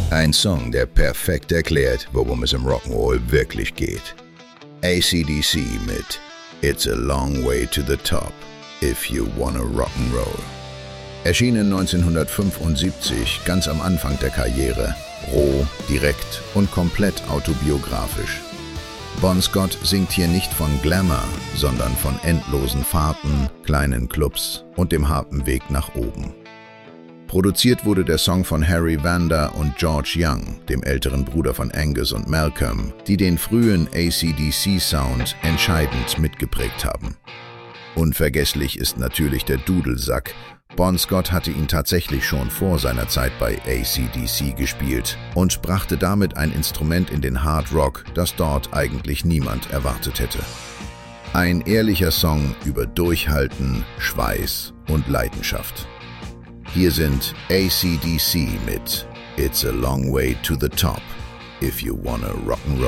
Ein Song, der perfekt erklärt, worum es im Rock'n'Roll wirklich geht. AC/DC mit It's a Long Way to the Top, If You Wanna Rock'n'Roll. Erschienen 1975, ganz am Anfang der Karriere, roh, direkt und komplett autobiografisch. Bon Scott singt hier nicht von Glamour, sondern von endlosen Fahrten, kleinen Clubs und dem harten Weg nach oben. Produziert wurde der Song von Harry Vanda und George Young, dem älteren Bruder von Angus und Malcolm, die den frühen AC/DC-Sound entscheidend mitgeprägt haben. Unvergesslich ist natürlich der Dudelsack. Bon Scott hatte ihn tatsächlich schon vor seiner Zeit bei AC/DC gespielt und brachte damit ein Instrument in den Hard Rock, das dort eigentlich niemand erwartet hätte. Ein ehrlicher Song über Durchhalten, Schweiß und Leidenschaft. Hier sind AC/DC mit It's a Long Way to the Top, If You Wanna Rock'n'Roll.